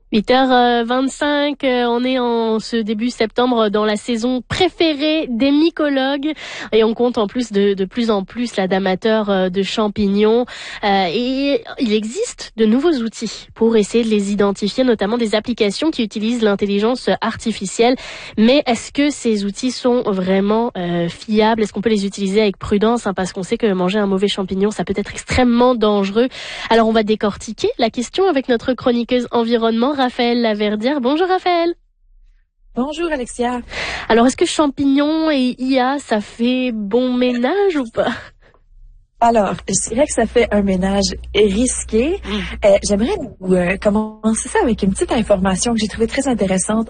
8h25, on est en ce début septembre dans la saison préférée des mycologues et on compte en plus de plus en plus là d'amateurs de champignons et il existe de nouveaux outils pour essayer de les identifier, notamment des applications qui utilisent l'intelligence artificielle. Mais est-ce que ces outils sont vraiment fiables? Est-ce qu'on peut les utiliser avec prudence, parce qu'on sait que manger un mauvais champignon, ça peut être extrêmement dangereux. Alors on va décortiquer la question avec notre chroniqueuse environnement, Raphaël Laverdière. Bonjour Raphaël. Bonjour Alexia. Alors est-ce que champignons et IA, ça fait bon ménage ou pas? Alors, je dirais que ça fait un ménage risqué. J'aimerais commencer ça avec une petite information que j'ai trouvée très intéressante.